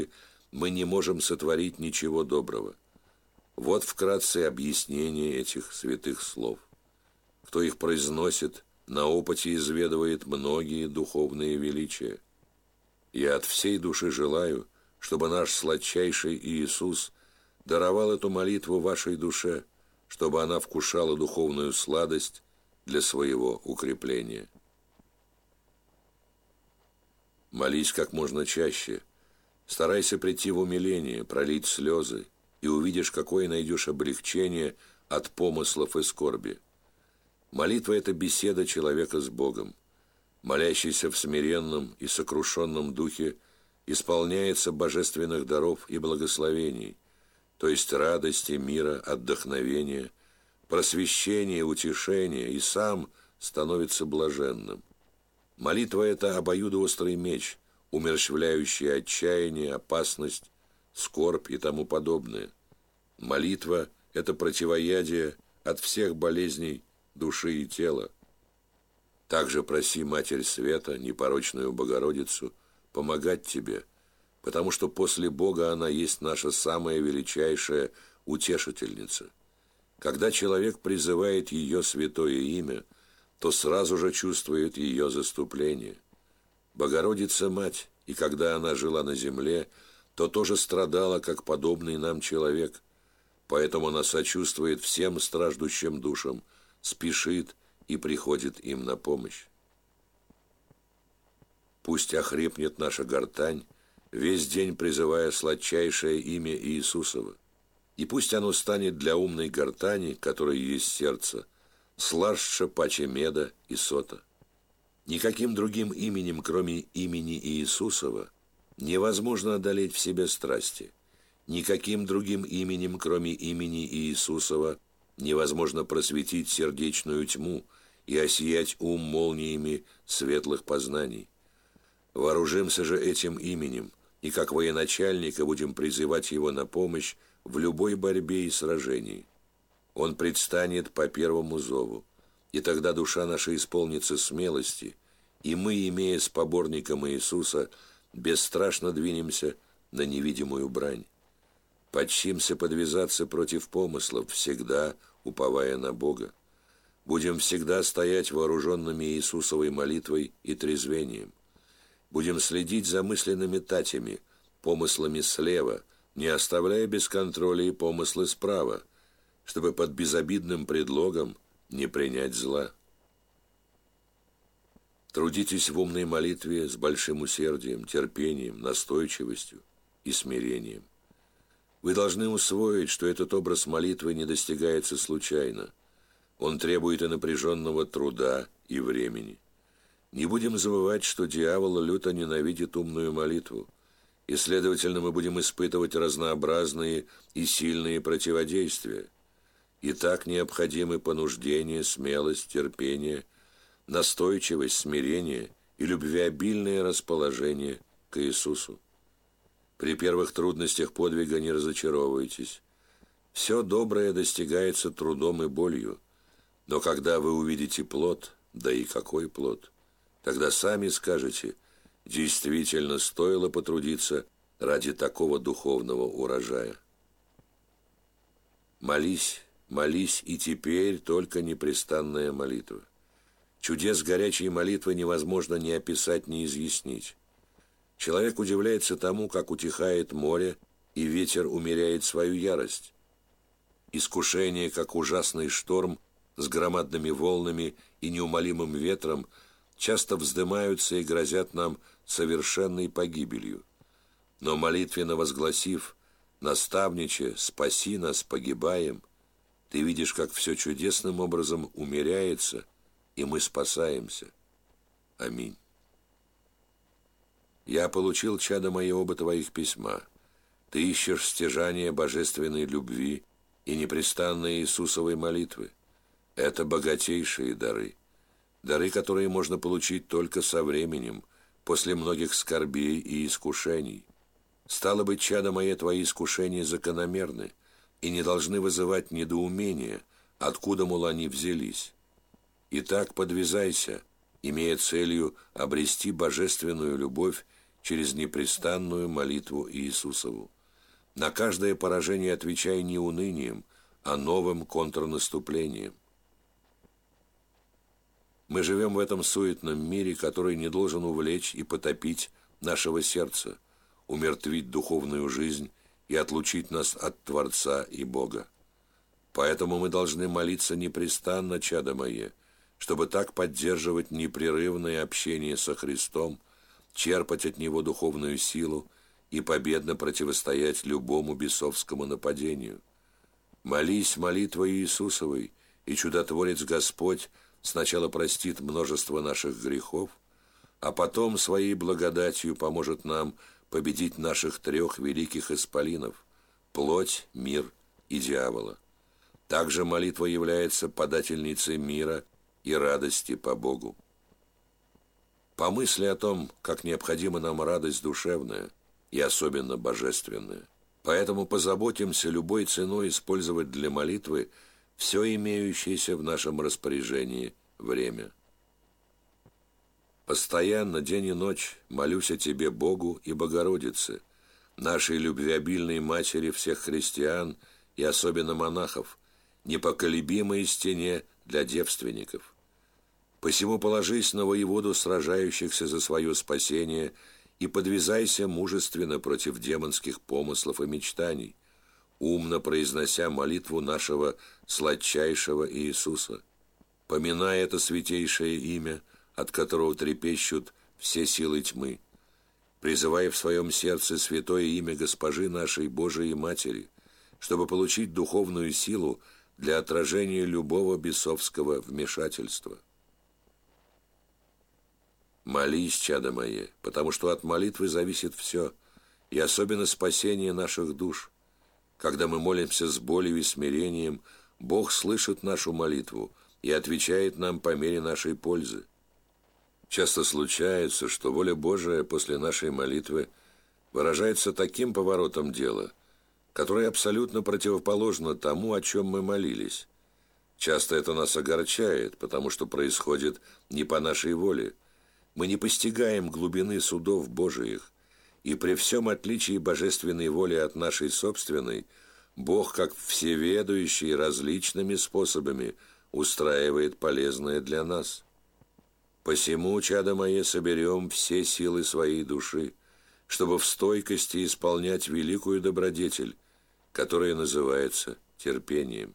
мы не можем сотворить ничего доброго. Вот вкратце объяснение этих святых слов. Кто их произносит, на опыте изведывает многие духовные величия. Я от всей души желаю, чтобы наш сладчайший Иисус даровал эту молитву вашей душе, чтобы она вкушала духовную сладость для своего укрепления. Молись как можно чаще. Старайся прийти в умиление, пролить слезы, и увидишь, какое найдешь облегчение от помыслов и скорби. Молитва – это беседа человека с Богом. Молящийся в смиренном и сокрушенном духе исполняется божественных даров и благословений, то есть радости, мира, отдохновения, просвещения, утешения, и сам становится блаженным. Молитва – это обоюдоострый меч, умерщвляющий отчаяние, опасность, скорбь и тому подобное. Молитва – это противоядие от всех болезней души и тела. Также проси Матерь Света, непорочную Богородицу, помогать тебе, потому что после Бога она есть наша самая величайшая утешительница. Когда человек призывает ее святое имя, то сразу же чувствует ее заступление. Богородица – Мать, и когда она жила на земле, то тоже страдала, как подобный нам человек, поэтому она сочувствует всем страждущим душам, спешит и приходит им на помощь. Пусть охрипнет наша гортань, весь день призывая сладчайшее имя Иисусово, и пусть оно станет для умной гортани, которой есть сердце, слаще паче меда и сота. Никаким другим именем, кроме имени Иисусова, невозможно одолеть в себе страсти. Никаким другим именем, кроме имени Иисусова, невозможно просветить сердечную тьму и осиять ум молниями светлых познаний. Вооружимся же этим именем, и как военачальника будем призывать его на помощь в любой борьбе и сражении. Он предстанет по первому зову, и тогда душа наша исполнится смелости, и мы, имея с поборником Иисуса, бесстрашно двинемся на невидимую брань. Подчимся подвязаться против помыслов, всегда уповая на Бога. Будем всегда стоять вооруженными Иисусовой молитвой и трезвением. Будем следить за мысленными татями, помыслами слева, не оставляя без контроля и помыслы справа, чтобы под безобидным предлогом не принять зла. Трудитесь в умной молитве с большим усердием, терпением, настойчивостью и смирением. Вы должны усвоить, что этот образ молитвы не достигается случайно. Он требует и напряженного труда, и времени. Не будем забывать, что дьявол люто ненавидит умную молитву, и, следовательно, мы будем испытывать разнообразные и сильные противодействия. И так необходимы понуждение, смелость, терпение, настойчивость, смирение и любвеобильное расположение к Иисусу. При первых трудностях подвига не разочаровывайтесь. Все доброе достигается трудом и болью, но когда вы увидите плод, да и какой плод, тогда сами скажете: действительно стоило потрудиться ради такого духовного урожая. Молись, молись и теперь только непрестанная молитва. Чудес горячей молитвы невозможно ни описать, ни изъяснить. Человек удивляется тому, как утихает море, и ветер умеряет свою ярость. Искушение, как ужасный шторм с громадными волнами и неумолимым ветром, часто вздымаются и грозят нам совершенной погибелью. Но молитвенно возгласив: «Наставниче, спаси нас, погибаем», ты видишь, как все чудесным образом умеряется, и мы спасаемся. Аминь. Я получил, чадо мое, оба твоих письма. Ты ищешь стяжания божественной любви и непрестанной Иисусовой молитвы. Это богатейшие дары. Дары, которые можно получить только со временем, после многих скорбей и искушений. Стало быть, чадо мое, твои искушения закономерны и не должны вызывать недоумения, откуда, мол, они взялись. Итак, подвязайся, имея целью обрести божественную любовь через непрестанную молитву Иисусову. На каждое поражение отвечай не унынием, а новым контрнаступлением. Мы живем в этом суетном мире, который не должен увлечь и потопить нашего сердца, умертвить духовную жизнь и отлучить нас от Творца и Бога. Поэтому мы должны молиться непрестанно, чадо мое, чтобы так поддерживать непрерывное общение со Христом, черпать от Него духовную силу и победно противостоять любому бесовскому нападению. Молись молитвой Иисусовой, и чудотворец Господь сначала простит множество наших грехов, а потом своей благодатью поможет нам победить наших трех великих исполинов – плоть, мир и дьявола. Также молитва является подательницей мира и радости по Богу. Помысли о том, как необходима нам радость душевная и особенно божественная. Поэтому позаботимся любой ценой использовать для молитвы все имеющееся в нашем распоряжении время. Постоянно, день и ночь, молюсь о Тебе, Богу и Богородице, нашей любвеобильной матери всех христиан и особенно монахов, непоколебимой стене для девственников. Посему положись на воеводу сражающихся за свое спасение и подвязайся мужественно против демонских помыслов и мечтаний, умно произнося молитву нашего сладчайшего Иисуса. Поминай это святейшее имя, от которого трепещут все силы тьмы, призывая в своем сердце святое имя Госпожи нашей Божией Матери, чтобы получить духовную силу для отражения любого бесовского вмешательства. Молись, чадо мое, потому что от молитвы зависит все, и особенно спасение наших душ. Когда мы молимся с болью и смирением, Бог слышит нашу молитву и отвечает нам по мере нашей пользы. Часто случается, что воля Божия после нашей молитвы выражается таким поворотом дела, которое абсолютно противоположно тому, о чем мы молились. Часто это нас огорчает, потому что происходит не по нашей воле. Мы не постигаем глубины судов Божиих, и при всем отличии божественной воли от нашей собственной, Бог, как всеведущий, различными способами устраивает полезное для нас. Посему, чадо мое, соберем все силы своей души, чтобы в стойкости исполнять великую добродетель, которая называется терпением.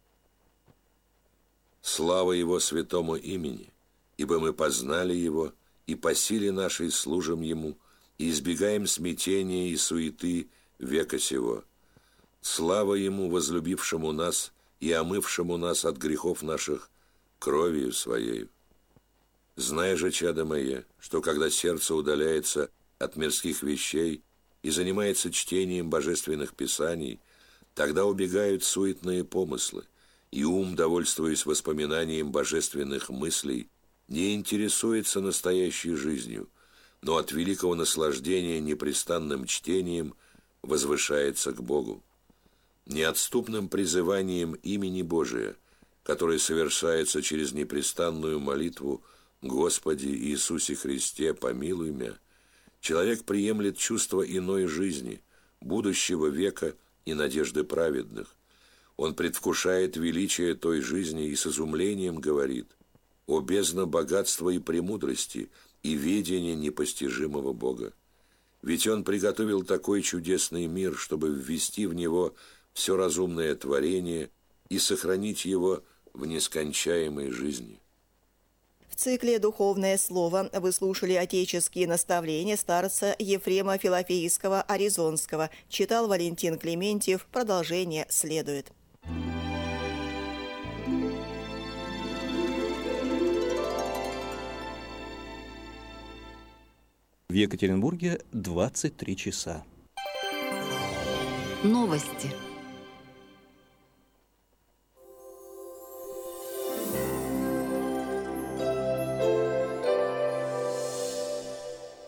Слава Его святому имени, ибо мы познали Его и по силе нашей служим Ему и избегаем смятения и суеты века сего. Слава Ему, возлюбившему нас и омывшему нас от грехов наших кровью Своею. Знай же, чадо мое, что когда сердце удаляется от мирских вещей и занимается чтением божественных писаний, тогда убегают суетные помыслы, и ум, довольствуясь воспоминанием божественных мыслей, не интересуется настоящей жизнью, но от великого наслаждения непрестанным чтением возвышается к Богу. Неотступным призыванием имени Божия, которое совершается через непрестанную молитву «Господи Иисусе Христе, помилуй мя», человек приемлет чувство иной жизни, будущего века и надежды праведных. Он предвкушает величие той жизни и с изумлением говорит: «О бездна богатства и премудрости и ведения непостижимого Бога! Ведь Он приготовил такой чудесный мир, чтобы ввести в него все разумное творение и сохранить его в нескончаемой жизни». В цикле «Духовное слово» вы слушали отеческие наставления старца Ефрема Филофейского Аризонского. Читал Валентин Клементьев. Продолжение следует. В Екатеринбурге 23 часа. Новости.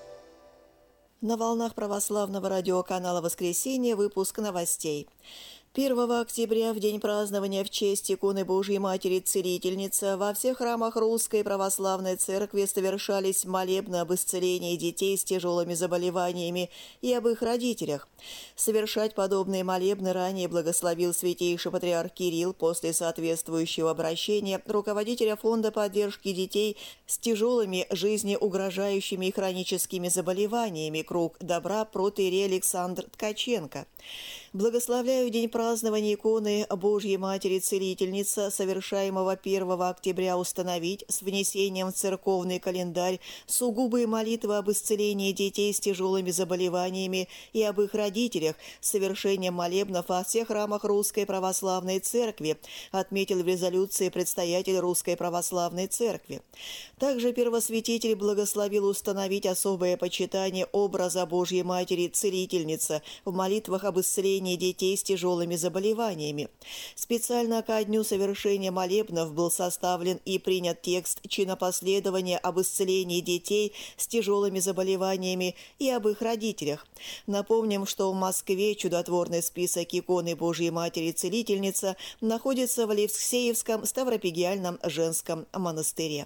На волнах православного радиоканала «Воскресенье» выпуск новостей. 1 октября, в день празднования в честь иконы Божьей Матери Целительницы, во всех храмах Русской Православной Церкви совершались молебны об исцелении детей с тяжелыми заболеваниями и об их родителях. Совершать подобные молебны ранее благословил святейший патриарх Кирилл после соответствующего обращения руководителя Фонда поддержки детей с тяжелыми жизнеугрожающими и хроническими заболеваниями «Круг добра» протоиерей Александр Ткаченко. Благословляю день празднования иконы Божьей Матери Целительницы, совершаемого 1 октября, установить с внесением в церковный календарь сугубые молитвы об исцелении детей с тяжелыми заболеваниями и об их родителях, совершением молебнов во всех храмах Русской Православной Церкви, отметил в резолюции предстоятель Русской Православной Церкви. Также первосвятитель благословил установить особое почитание образа Божьей Матери Целительницы в молитвах об исцелении детей с тяжелыми заболеваниями. Специально ко дню совершения молебнов был составлен и принят текст чинопоследования об исцелении детей с тяжелыми заболеваниями и об их родителях. Напомним, что в Москве чудотворный список иконы Божьей Матери Целительницы находится в Алексеевском Ставропигиальном женском монастыре.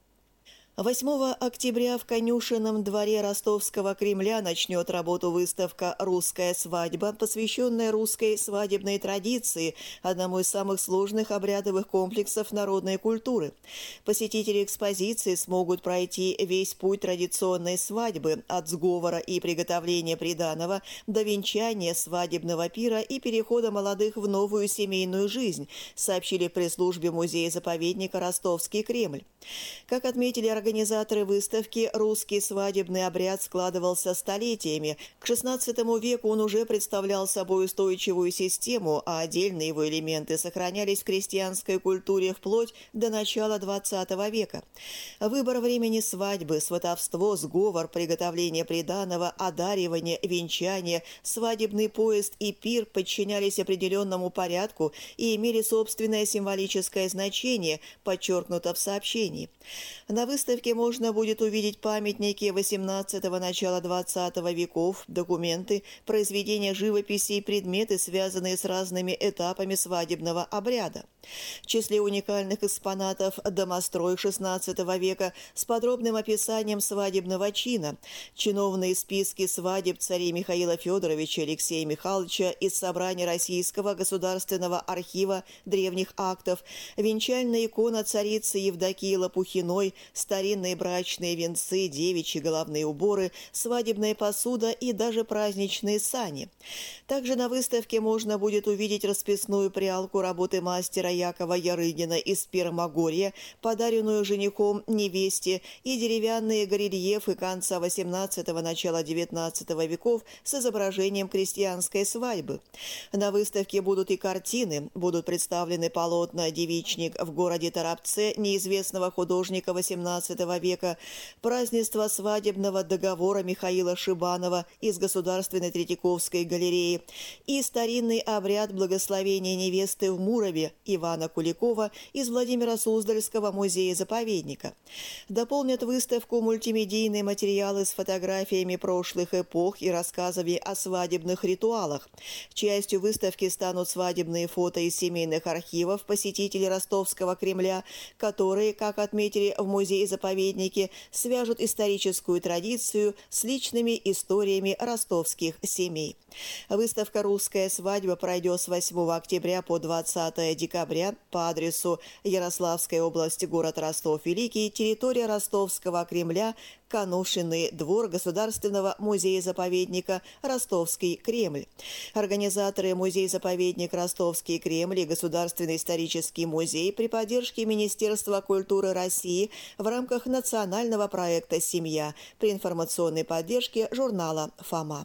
8 октября в конюшенном дворе Ростовского Кремля начнет работу выставка «Русская свадьба», посвященная русской свадебной традиции, одному из самых сложных обрядовых комплексов народной культуры. Посетители экспозиции смогут пройти весь путь традиционной свадьбы от сговора и приготовления приданого до венчания, свадебного пира и перехода молодых в новую семейную жизнь, сообщили в пресс-службе музея-заповедника «Ростовский Кремль». Как отметили организаторы выставки, русский свадебный обряд складывался столетиями. К XVI веку он уже представлял собой устойчивую систему, а отдельные его элементы сохранялись в крестьянской культуре вплоть до начала XX века. Выбор времени свадьбы, сватовство, сговор, приготовление приданого, одаривание, венчание, свадебный поезд и пир подчинялись определенному порядку и имели собственное символическое значение, подчеркнуто в сообщении. На выставке можно будет увидеть памятники XVIII – начала XX веков, документы, произведения живописи и предметы, связанные с разными этапами свадебного обряда. В числе уникальных экспонатов домострой XVI века с подробным описанием свадебного чина, чиновные списки свадеб царей Михаила Федоровича и Алексея Михайловича из собрания Российского государственного архива древних актов, венчальная икона царицы Евдокии Лопухиной, старинные брачные венцы, девичьи головные уборы, свадебная посуда и даже праздничные сани. Также на выставке можно будет увидеть расписную прялку работы мастера Якова Ярыгина из Пермогорья, подаренную женихом невесте, и деревянные горельефы конца XVIII – начала XIX веков с изображением крестьянской свадьбы. На выставке будут и картины, будут представлены полотна «Девичник в городе Торопце» неизвестного художника XVIII века, празднество свадебного договора Михаила Шибанова из Государственной Третьяковской галереи и старинный обряд благословения невесты в Мурове Ивана Куликова из Владимира Суздальского музея-заповедника. Дополнят выставку мультимедийные материалы с фотографиями прошлых эпох и рассказами о свадебных ритуалах. Частью выставки станут свадебные фото из семейных архивов посетителей Ростовского Кремля, которые, как отметили в музее-заповеднике, свяжут историческую традицию с личными историями ростовских семей. Выставка «Русская свадьба» пройдет с 8 октября по 20 декабря по адресу Ярославская область, город Ростов-Великий, территория Ростовского Кремля, Конюшенный двор Государственного музея-заповедника «Ростовский Кремль». Организаторы музей-заповедник «Ростовский Кремль» и Государственный исторический музей при поддержке Министерства культуры России в рамках национального проекта «Семья» при информационной поддержке журнала «Фома».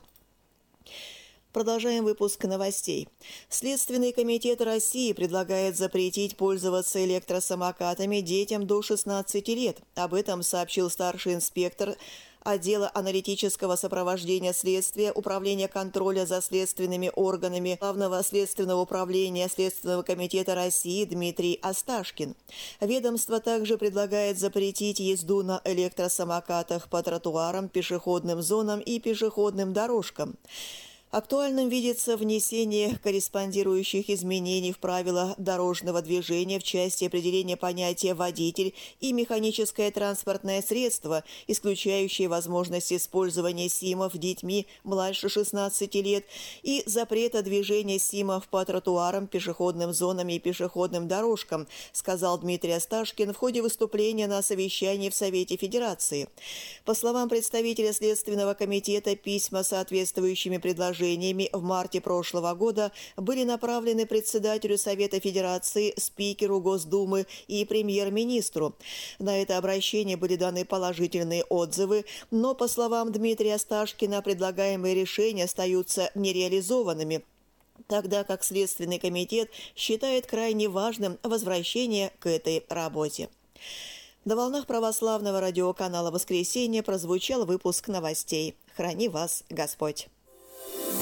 Продолжаем выпуск новостей. Следственный комитет России предлагает запретить пользоваться электросамокатами детям до 16 лет. Об этом сообщил старший инспектор отдела аналитического сопровождения следствия Управления контроля за следственными органами Главного следственного управления Следственного комитета России Дмитрий Осташкин. Ведомство также предлагает запретить езду на электросамокатах по тротуарам, пешеходным зонам и пешеходным дорожкам. Актуальным видится внесение корреспондирующих изменений в правила дорожного движения в части определения понятия «водитель» и «механическое транспортное средство», исключающие возможность использования СИМов детьми младше 16 лет, и запрета движения СИМов по тротуарам, пешеходным зонам и пешеходным дорожкам, сказал Дмитрий Осташкин в ходе выступления на совещании в Совете Федерации. По словам представителя Следственного комитета, письма с соответствующими предложениями в марте прошлого года были направлены председателю Совета Федерации, спикеру Госдумы и премьер-министру. На это обращение были даны положительные отзывы, но, по словам Дмитрия Осташкина, предлагаемые решения остаются нереализованными, тогда как Следственный комитет считает крайне важным возвращение к этой работе. На волнах православного радиоканала «Воскресенье» прозвучал выпуск новостей. Храни вас Господь!